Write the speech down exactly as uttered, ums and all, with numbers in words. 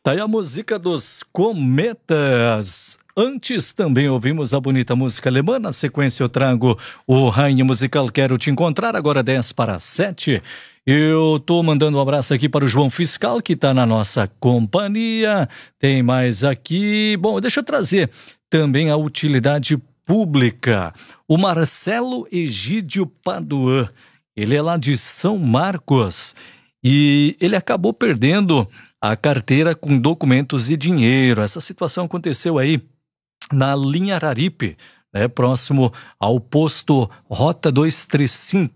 Tá aí a música dos Cometas. Antes também ouvimos a bonita música alemã. Na sequência eu trago o Rainha Musical Quero Te Encontrar, agora dez para sete. Eu tô mandando um abraço aqui para o João Fiscal, que tá na nossa companhia. Tem mais aqui. Bom, deixa eu trazer também a utilidade pública. O Marcelo Egídio Paduan, ele é lá de São Marcos e ele acabou perdendo a carteira com documentos e dinheiro. Essa situação aconteceu aí na linha Araripe, né, próximo ao posto Rota duzentos e trinta e cinco.